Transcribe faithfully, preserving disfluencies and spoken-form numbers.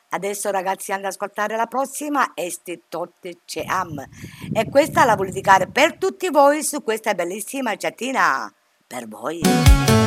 Adesso ragazzi andate ad ascoltare la prossima, Este Totte Ce Am. E questa la voglio dedicare per tutti voi su questa bellissima chattina. Per voi.